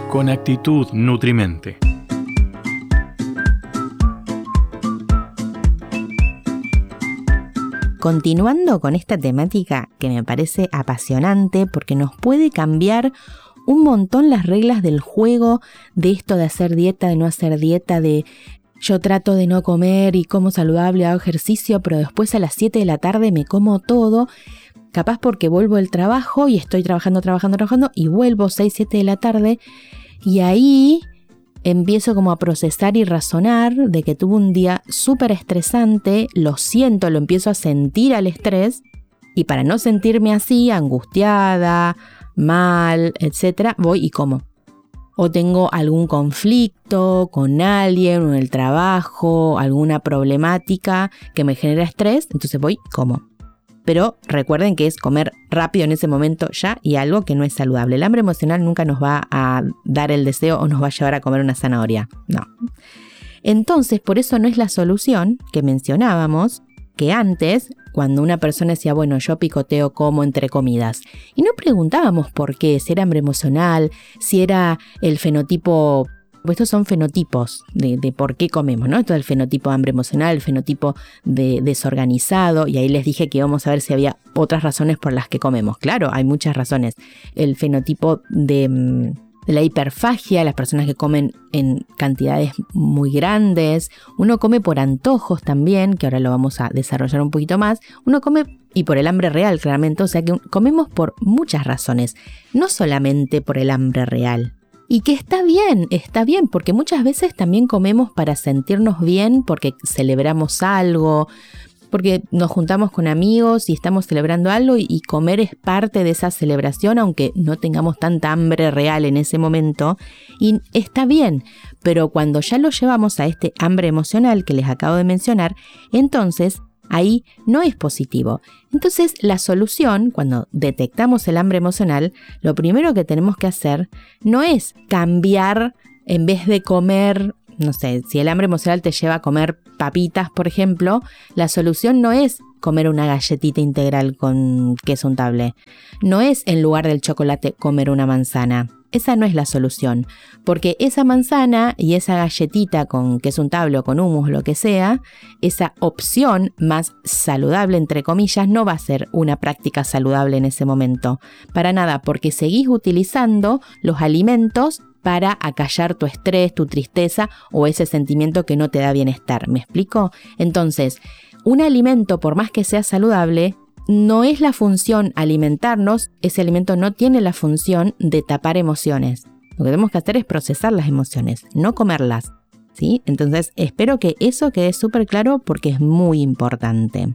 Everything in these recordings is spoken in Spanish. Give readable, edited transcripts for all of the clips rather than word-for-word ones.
Con actitud nutrimente. Continuando con esta temática que me parece apasionante porque nos puede cambiar un montón las reglas del juego, de esto de hacer dieta, de no hacer dieta, de yo trato de no comer y como saludable, hago ejercicio, pero después a las 7 de la tarde me como todo, capaz porque vuelvo del trabajo y estoy trabajando y vuelvo 6, 7 de la tarde y ahí empiezo como a procesar y razonar de que tuve un día súper estresante, lo siento, lo empiezo a sentir al estrés y para no sentirme así, angustiada, mal, etcétera, voy y como. O tengo algún conflicto con alguien o en el trabajo, alguna problemática que me genera estrés, entonces voy y como. Pero recuerden que es comer rápido en ese momento ya y algo que no es saludable. El hambre emocional nunca nos va a dar el deseo o nos va a llevar a comer una zanahoria. No. Entonces, por eso no es la solución que mencionábamos, que antes, cuando una persona decía, bueno, yo picoteo como entre comidas, y no preguntábamos por qué, si era hambre emocional, si era el fenotipo. Estos son fenotipos de por qué comemos, ¿no? Esto es el fenotipo de hambre emocional, el fenotipo de desorganizado, y ahí les dije que íbamos a ver si había otras razones por las que comemos. Claro, hay muchas razones. El fenotipo de la hiperfagia, las personas que comen en cantidades muy grandes. Uno come por antojos también, que ahora lo vamos a desarrollar un poquito más. Uno come y por el hambre real, claramente. O sea que comemos por muchas razones, no solamente por el hambre real. Y que está bien, porque muchas veces también comemos para sentirnos bien, porque celebramos algo, porque nos juntamos con amigos y estamos celebrando algo y comer es parte de esa celebración, aunque no tengamos tanta hambre real en ese momento. Y está bien, pero cuando ya lo llevamos a este hambre emocional que les acabo de mencionar, entonces ahí no es positivo. Entonces la solución, cuando detectamos el hambre emocional, lo primero que tenemos que hacer no es cambiar, en vez de comer, no sé, si el hambre emocional te lleva a comer papitas, por ejemplo, la solución no es comer una galletita integral con queso untable. No es, en lugar del chocolate, comer una manzana. Esa no es la solución, porque esa manzana y esa galletita con queso untable o con hummus, lo que sea, esa opción más saludable, entre comillas, no va a ser una práctica saludable en ese momento. Para nada, porque seguís utilizando los alimentos para acallar tu estrés, tu tristeza o ese sentimiento que no te da bienestar. ¿Me explico? Entonces, un alimento, por más que sea saludable, no es la función alimentarnos, ese alimento no tiene la función de tapar emociones. Lo que tenemos que hacer es procesar las emociones, no comerlas, ¿sí? Entonces, espero que eso quede súper claro porque es muy importante.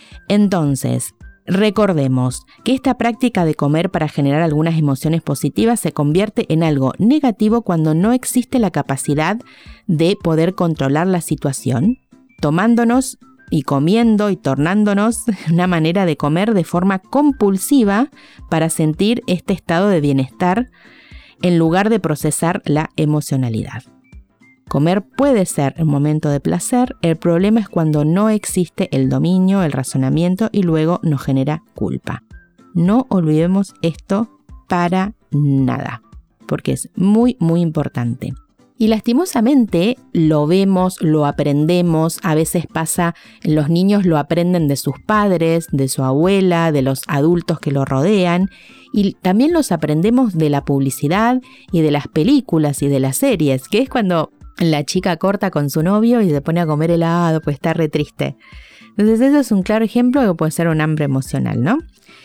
Entonces, recordemos que esta práctica de comer para generar algunas emociones positivas se convierte en algo negativo cuando no existe la capacidad de poder controlar la situación, tomándonos y comiendo y tornándonos una manera de comer de forma compulsiva para sentir este estado de bienestar en lugar de procesar la emocionalidad. Comer puede ser un momento de placer, el problema es cuando no existe el dominio, el razonamiento y luego nos genera culpa. No olvidemos esto para nada, porque es muy, muy importante. Y lastimosamente lo vemos, lo aprendemos, a veces pasa, los niños lo aprenden de sus padres, de su abuela, de los adultos que lo rodean y también los aprendemos de la publicidad y de las películas y de las series, que es cuando la chica corta con su novio y se pone a comer helado, pues está re triste. Entonces eso es un claro ejemplo de que puede ser un hambre emocional, ¿no?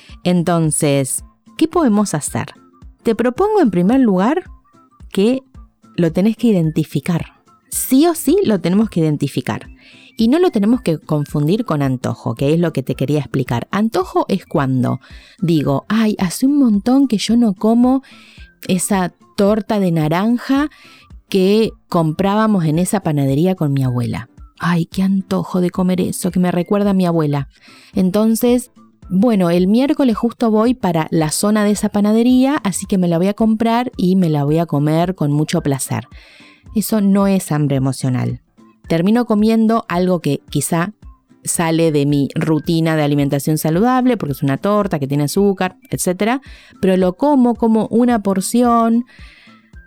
Entonces, ¿qué podemos hacer? Te propongo en primer lugar que lo tenés que identificar. Sí o sí lo tenemos que identificar. Y no lo tenemos que confundir con antojo, que es lo que te quería explicar. Antojo es cuando digo, ay, hace un montón que yo no como esa torta de naranja que comprábamos en esa panadería con mi abuela. Ay, qué antojo de comer eso, que me recuerda a mi abuela. Entonces, bueno, el miércoles justo voy para la zona de esa panadería, así que me la voy a comprar y me la voy a comer con mucho placer. Eso no es hambre emocional. Termino comiendo algo que quizá sale de mi rutina de alimentación saludable, porque es una torta que tiene azúcar, etc. Pero lo como una porción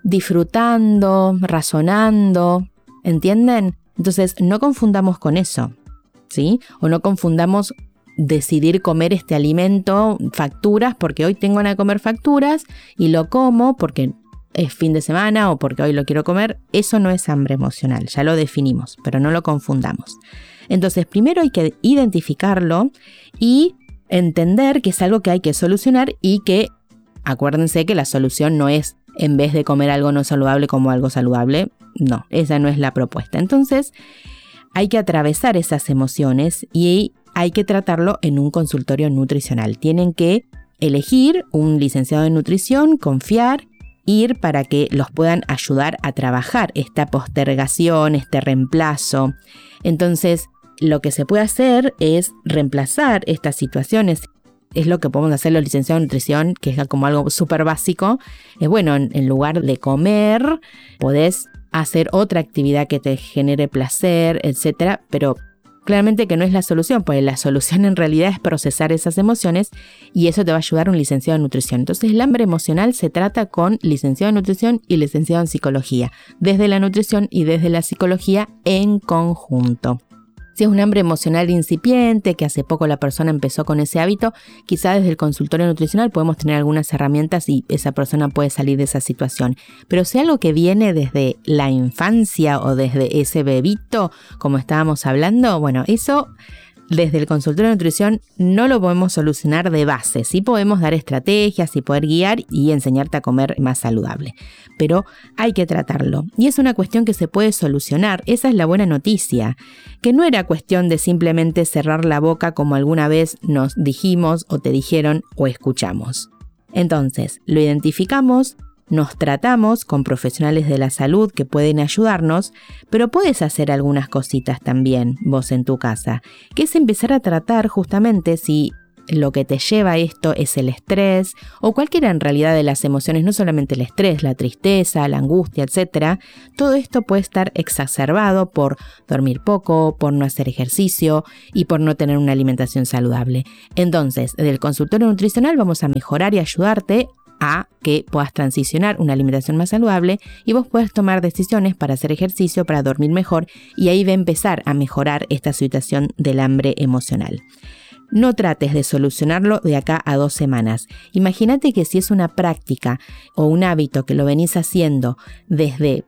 disfrutando, razonando, ¿entienden? Entonces no confundamos con eso, ¿sí? O no confundamos decidir comer este alimento, facturas, porque hoy tengo ganas de comer facturas y lo como porque es fin de semana o porque hoy lo quiero comer. Eso no es hambre emocional, ya lo definimos, pero no lo confundamos. Entonces primero hay que identificarlo y entender que es algo que hay que solucionar y que acuérdense que la solución no es en vez de comer algo no saludable como algo saludable. No, esa no es la propuesta. Entonces hay que atravesar esas emociones y hay que tratarlo en un consultorio nutricional. Tienen que elegir un licenciado en nutrición, confiar, ir para que los puedan ayudar a trabajar esta postergación, este reemplazo. Entonces, lo que se puede hacer es reemplazar estas situaciones. Es lo que podemos hacer los licenciados en nutrición, que es como algo súper básico. Es bueno, en lugar de comer, podés hacer otra actividad que te genere placer, etcétera, pero claramente que no es la solución, porque la solución en realidad es procesar esas emociones y eso te va a ayudar un licenciado en nutrición. Entonces el hambre emocional se trata con licenciado en nutrición y licenciado en psicología, desde la nutrición y desde la psicología en conjunto. Si es un hambre emocional incipiente, que hace poco la persona empezó con ese hábito, quizá desde el consultorio nutricional podemos tener algunas herramientas y esa persona puede salir de esa situación. Pero si algo que viene desde la infancia o desde ese bebito, como estábamos hablando, bueno, eso desde el consultorio de nutrición no lo podemos solucionar de base. Sí podemos dar estrategias y poder guiar y enseñarte a comer más saludable, pero hay que tratarlo. Y es una cuestión que se puede solucionar. Esa es la buena noticia, que no era cuestión de simplemente cerrar la boca como alguna vez nos dijimos o te dijeron o escuchamos. Entonces, lo identificamos, nos tratamos con profesionales de la salud que pueden ayudarnos, pero puedes hacer algunas cositas también vos en tu casa, que es empezar a tratar justamente si lo que te lleva a esto es el estrés o cualquiera en realidad de las emociones, no solamente el estrés, la tristeza, la angustia, etc. Todo esto puede estar exacerbado por dormir poco, por no hacer ejercicio y por no tener una alimentación saludable. Entonces, desde el consultorio nutricional vamos a mejorar y ayudarte a que puedas transicionar una alimentación más saludable y vos puedas tomar decisiones para hacer ejercicio, para dormir mejor y ahí va a empezar a mejorar esta situación del hambre emocional. No trates de solucionarlo de acá a 2 semanas. Imagínate que si es una práctica o un hábito que lo venís haciendo desde,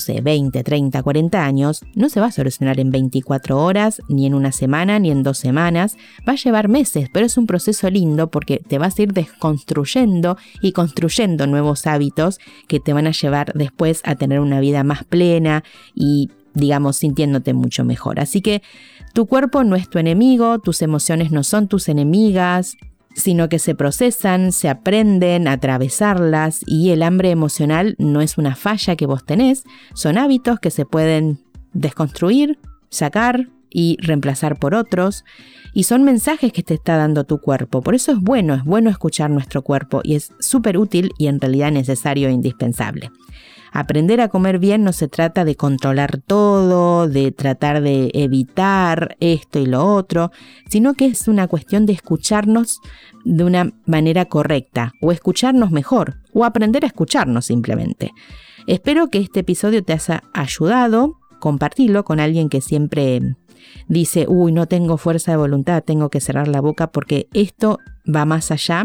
20, 30, 40 años, no se va a solucionar en 24 horas, ni en una semana, ni en 2 semanas. Va a llevar meses, pero es un proceso lindo porque te vas a ir desconstruyendo y construyendo nuevos hábitos que te van a llevar después a tener una vida más plena y, sintiéndote mucho mejor. Así que tu cuerpo no es tu enemigo, tus emociones no son tus enemigas, sino que se procesan, se aprenden a atravesarlas y el hambre emocional no es una falla que vos tenés, son hábitos que se pueden desconstruir, sacar y reemplazar por otros y son mensajes que te está dando tu cuerpo. Por eso es bueno escuchar nuestro cuerpo y es súper útil y en realidad necesario e indispensable. Aprender a comer bien no se trata de controlar todo, de tratar de evitar esto y lo otro, sino que es una cuestión de escucharnos de una manera correcta, o escucharnos mejor, o aprender a escucharnos simplemente. Espero que este episodio te haya ayudado, compartirlo con alguien que siempre dice, no tengo fuerza de voluntad, tengo que cerrar la boca, porque esto va más allá.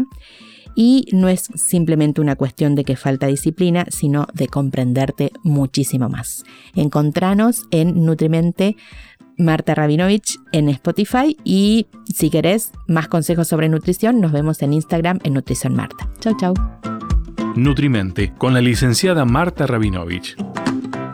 Y no es simplemente una cuestión de que falta disciplina, sino de comprenderte muchísimo más. Encontranos en Nutrimente Marta Rabinovich en Spotify y si querés más consejos sobre nutrición, nos vemos en Instagram en Nutrición Marta. Chau, chau. Nutrimente con la licenciada Marta Rabinovich.